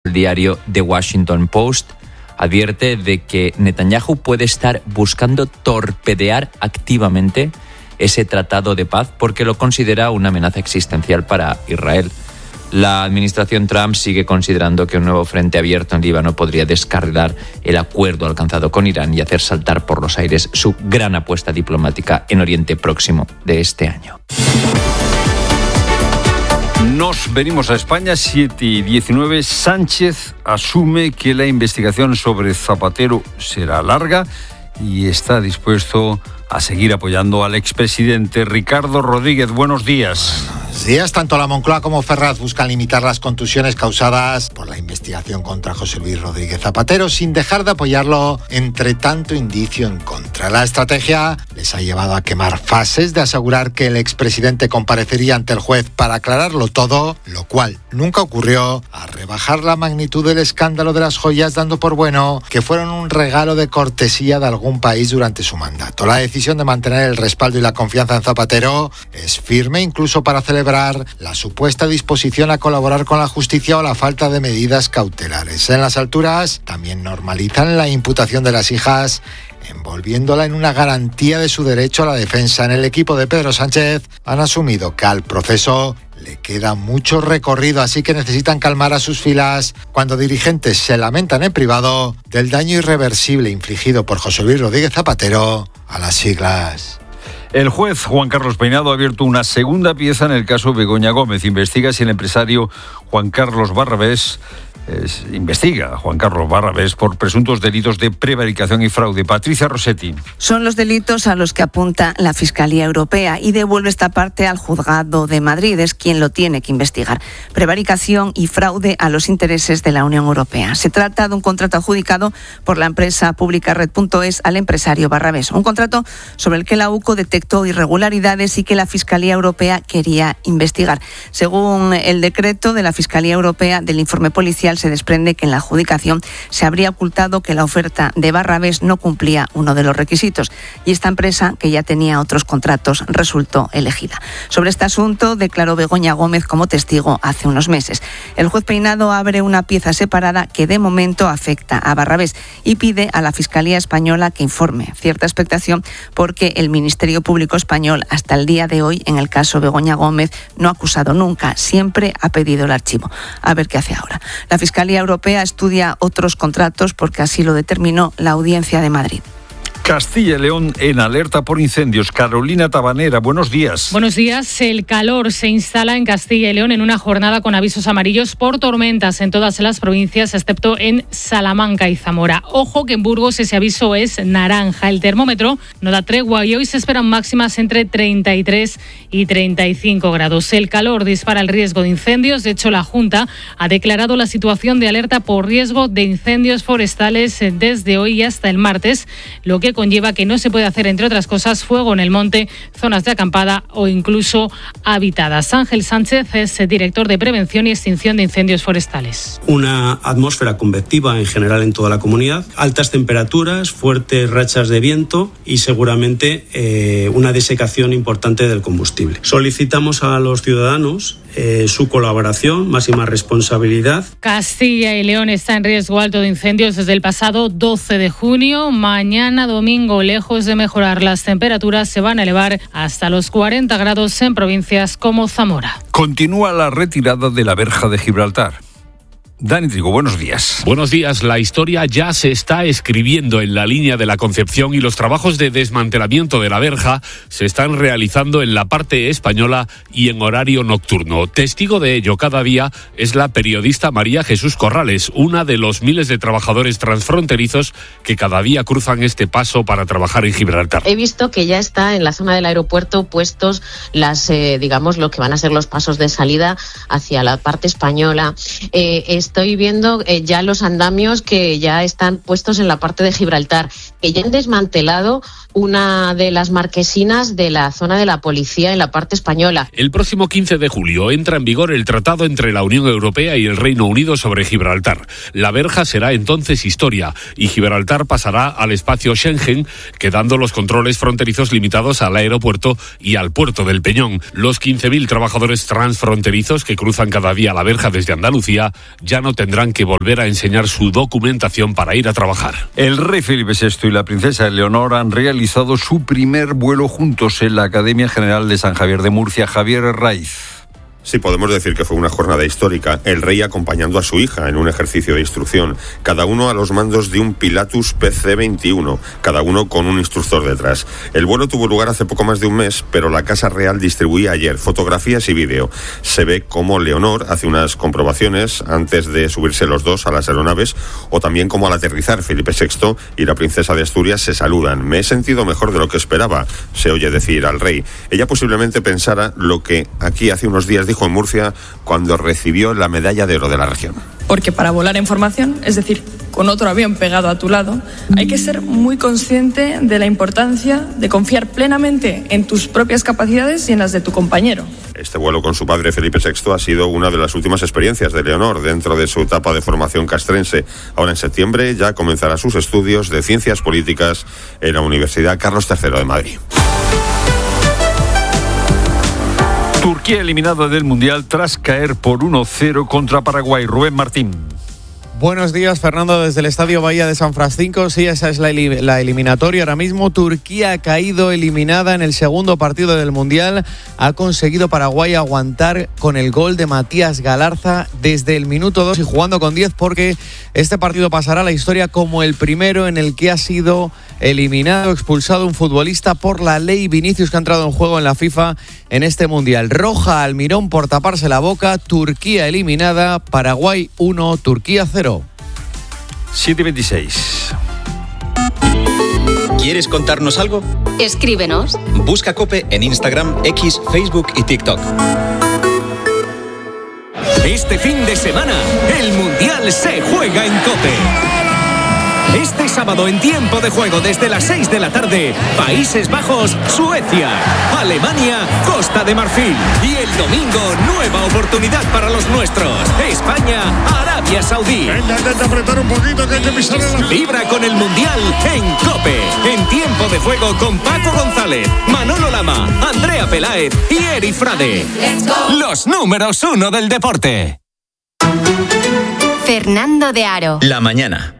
El diario The Washington Post advierte de que Netanyahu puede estar buscando torpedear activamente ese tratado de paz porque lo considera una amenaza existencial para Israel. La administración Trump sigue considerando que un nuevo frente abierto en Líbano podría descarrilar el acuerdo alcanzado con Irán y hacer saltar por los aires su gran apuesta diplomática en Oriente Próximo de este año. Nos venimos a España, 7:19. Sánchez asume que la investigación sobre Zapatero será larga y está dispuesto a seguir apoyando al expresidente. Ricardo Rodríguez, buenos días. Buenos días. Tanto la Moncloa como Ferraz buscan limitar las contusiones causadas por la investigación contra José Luis Rodríguez Zapatero sin dejar de apoyarlo entre tanto indicio en contra. La estrategia les ha llevado a quemar fases de asegurar que el expresidente comparecería ante el juez para aclararlo todo, lo cual nunca ocurrió, a rebajar la magnitud del escándalo de las joyas dando por bueno que fueron un regalo de cortesía de algún país durante su mandato. La decisión de mantener el respaldo y la confianza en Zapatero es firme incluso para celebrar la supuesta disposición a colaborar con la justicia o la falta de medidas cautelares. En las alturas también normalizan la imputación de las hijas, envolviéndola en una garantía de su derecho a la defensa. En el equipo de Pedro Sánchez han asumido que al proceso le queda mucho recorrido, así que necesitan calmar a sus filas cuando dirigentes se lamentan en privado del daño irreversible infligido por José Luis Rodríguez Zapatero a las siglas. El juez Juan Carlos Peinado ha abierto una segunda pieza en el caso Begoña Gómez. Investiga si el empresario Juan Carlos Barrabés por presuntos delitos de prevaricación y fraude. Patricia Rossetti. Son los delitos a los que apunta la Fiscalía Europea y devuelve esta parte al Juzgado de Madrid. Es quien lo tiene que investigar. Prevaricación y fraude a los intereses de la Unión Europea. Se trata de un contrato adjudicado por la empresa pública Red.es al empresario Barrabés. Un contrato sobre el que la UCO detectó irregularidades y que la Fiscalía Europea quería investigar. Según el decreto de la Fiscalía Europea del informe policial, se desprende que en la adjudicación se habría ocultado que la oferta de Barrabés no cumplía uno de los requisitos y esta empresa, que ya tenía otros contratos, resultó elegida. Sobre este asunto declaró Begoña Gómez como testigo hace unos meses. El juez Peinado abre una pieza separada que de momento afecta a Barrabés y pide a la Fiscalía Española que informe. Cierta expectación porque el Ministerio Público Español hasta el día de hoy en el caso Begoña Gómez no ha acusado nunca, siempre ha pedido el archivo. A ver qué hace ahora. La Fiscalía Europea estudia otros contratos porque así lo determinó la Audiencia de Madrid. Castilla y León en alerta por incendios. Carolina Tabanera, buenos días. Buenos días. El calor se instala en Castilla y León en una jornada con avisos amarillos por tormentas en todas las provincias, excepto en Salamanca y Zamora. Ojo que en Burgos ese aviso es naranja. El termómetro no da tregua y hoy se esperan máximas entre 33 y 35 grados. El calor dispara el riesgo de incendios. De hecho, la Junta ha declarado la situación de alerta por riesgo de incendios forestales desde hoy hasta el martes, lo que conlleva que no se puede hacer, entre otras cosas, fuego en el monte, zonas de acampada o incluso habitadas. Ángel Sánchez es director de Prevención y Extinción de Incendios Forestales. Una atmósfera convectiva en general en toda la comunidad, altas temperaturas, fuertes rachas de viento y seguramente una desecación importante del combustible. Solicitamos a los ciudadanos su colaboración, máxima responsabilidad. Castilla y León está en riesgo alto de incendios desde el pasado 12 de junio. Mañana domingo, lejos de mejorar las temperaturas, se van a elevar hasta los 40 grados en provincias como Zamora. Continúa la retirada de la verja de Gibraltar. Dani Trigo, buenos días. Buenos días. La historia ya se está escribiendo en la línea de la Concepción y los trabajos de desmantelamiento de la verja se están realizando en la parte española y en horario nocturno. Testigo de ello cada día es la periodista María Jesús Corrales, una de los miles de trabajadores transfronterizos que cada día cruzan este paso para trabajar en Gibraltar. He visto que ya está en la zona del aeropuerto puestos lo que van a ser los pasos de salida hacia la parte española. Estoy viendo ya los andamios que ya están puestos en la parte de Gibraltar. que ya han desmantelado una de las marquesinas de la zona de la policía en la parte española. El próximo 15 de julio entra en vigor el tratado entre la Unión Europea y el Reino Unido sobre Gibraltar. La verja será entonces historia y Gibraltar pasará al espacio Schengen, quedando los controles fronterizos limitados al aeropuerto y al puerto del Peñón. Los 15.000 trabajadores transfronterizos que cruzan cada día la verja desde Andalucía ya no tendrán que volver a enseñar su documentación para ir a trabajar. El rey Felipe VI y la princesa Leonor han realizado su primer vuelo juntos en la Academia General de San Javier de Murcia. Javier Raiz. Sí, podemos decir que fue una jornada histórica. El rey acompañando a su hija en un ejercicio de instrucción, cada uno a los mandos de un Pilatus PC-21, cada uno con un instructor detrás. El vuelo tuvo lugar hace poco más de un mes, pero la Casa Real distribuía ayer fotografías y vídeo. Se ve cómo Leonor hace unas comprobaciones antes de subirse los dos a las aeronaves, o también cómo al aterrizar Felipe VI y la princesa de Asturias se saludan. Me he sentido mejor de lo que esperaba, se oye decir al rey. Ella posiblemente pensara lo que aquí hace unos días dijo en Murcia cuando recibió la medalla de oro de la región. Porque para volar en formación, es decir, con otro avión pegado a tu lado, hay que ser muy consciente de la importancia de confiar plenamente en tus propias capacidades y en las de tu compañero. Este vuelo con su padre Felipe VI ha sido una de las últimas experiencias de Leonor dentro de su etapa de formación castrense. Ahora en septiembre ya comenzará sus estudios de Ciencias Políticas en la Universidad Carlos III de Madrid. Turquía eliminada del Mundial tras caer por 1-0 contra Paraguay. Rubén Martín. Buenos días, Fernando, desde el Estadio Bahía de San Francisco. Sí, esa es la eliminatoria. Ahora mismo Turquía ha caído eliminada en el segundo partido del Mundial. Ha conseguido Paraguay aguantar con el gol de Matías Galarza desde el minuto 2 y jugando con 10, porque este partido pasará a la historia como el primero en el que ha sido eliminado, expulsado un futbolista por la ley Vinicius, que ha entrado en juego en la FIFA en este Mundial. Roja Almirón por taparse la boca. Turquía eliminada, Paraguay 1, Turquía 0. 7:26. ¿Quieres contarnos algo? Escríbenos. Busca COPE en Instagram, X, Facebook y TikTok. Este fin de semana, el Mundial se juega en COPE. Este sábado en tiempo de juego desde las 6 de la tarde, Países Bajos, Suecia, Alemania, Costa de Marfil. Y el domingo, nueva oportunidad para los nuestros. España, Arabia Saudí. Venga, intenta apretar un poquito que hay que pisar en la... Vibra con el Mundial en COPE. En tiempo de juego con Paco González, Manolo Lama, Andrea Peláez y Eri Frade. Los números 1 del deporte. Fernando de Aro. La mañana.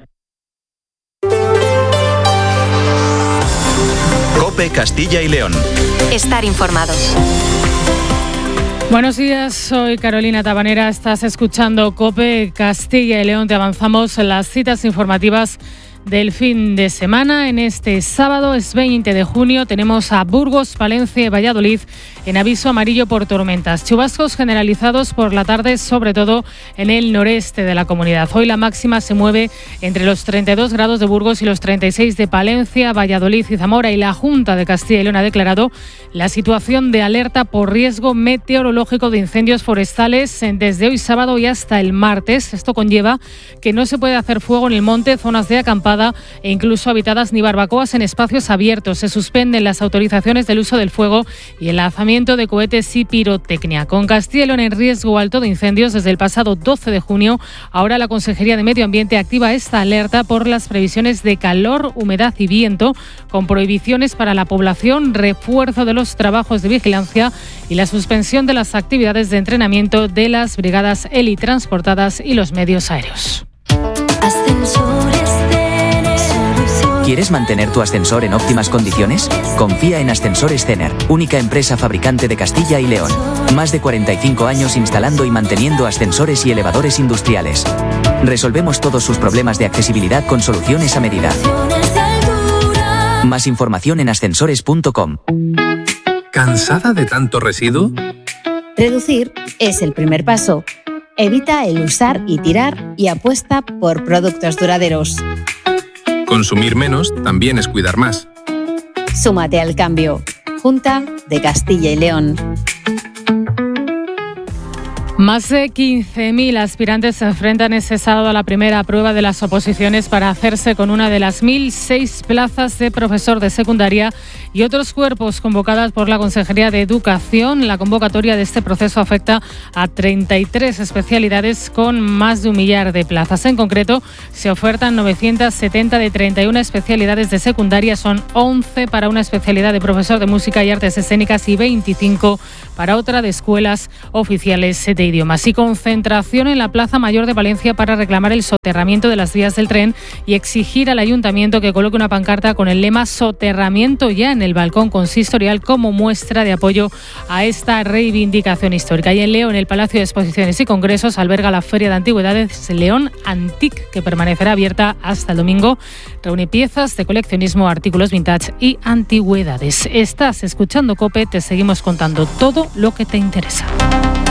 COPE Castilla y León. Estar informados. Buenos días, soy Carolina Tabanera, estás escuchando COPE Castilla y León. Te avanzamos en las citas informativas del fin de semana. En este sábado es 20 de junio, tenemos a Burgos, Palencia y Valladolid en aviso amarillo por tormentas. Chubascos generalizados por la tarde, sobre todo en el noreste de la comunidad. Hoy la máxima se mueve entre los 32 grados de Burgos y los 36 de Palencia, Valladolid y Zamora, y la Junta de Castilla y León ha declarado la situación de alerta por riesgo meteorológico de incendios forestales desde hoy sábado y hasta el martes. Esto conlleva que no se puede hacer fuego en el monte, zonas de acampada e incluso habitadas ni barbacoas en espacios abiertos. Se suspenden las autorizaciones del uso del fuego y el lanzamiento de cohetes y pirotecnia. Con Castilla y León en riesgo alto de incendios desde el pasado 12 de junio, ahora la Consejería de Medio Ambiente activa esta alerta por las previsiones de calor, humedad y viento, con prohibiciones para la población, refuerzo de los trabajos de vigilancia y la suspensión de las actividades de entrenamiento de las brigadas helitransportadas y los medios aéreos. ¿Quieres mantener tu ascensor en óptimas condiciones? Confía en Ascensores Cener, única empresa fabricante de Castilla y León. Más de 45 años instalando y manteniendo ascensores y elevadores industriales. Resolvemos todos sus problemas de accesibilidad con soluciones a medida. Más información en ascensores.com. ¿Cansada de tanto residuo? Reducir es el primer paso. Evita el usar y tirar y apuesta por productos duraderos. Consumir menos también es cuidar más. Súmate al cambio. Junta de Castilla y León. Más de 15.000 aspirantes se enfrentan este sábado a la primera prueba de las oposiciones para hacerse con una de las 1.006 plazas de profesor de secundaria y otros cuerpos convocadas por la Consejería de Educación. La convocatoria de este proceso afecta a 33 especialidades con más de 1 millar de plazas. En concreto, se ofertan 970 de 31 especialidades de secundaria, son 11 para una especialidad de profesor de música y artes escénicas y 25 para otra de escuelas oficiales de idiomas. Y concentración en la Plaza Mayor de Valencia para reclamar el soterramiento de las vías del tren y exigir al ayuntamiento que coloque una pancarta con el lema "Soterramiento ya" en el balcón consistorial como muestra de apoyo a esta reivindicación histórica. Y en León, el Palacio de Exposiciones y Congresos alberga la Feria de Antigüedades León Antique, que permanecerá abierta hasta el domingo. Reúne piezas de coleccionismo, artículos vintage y antigüedades. Estás escuchando COPE, te seguimos contando todo lo que te interesa.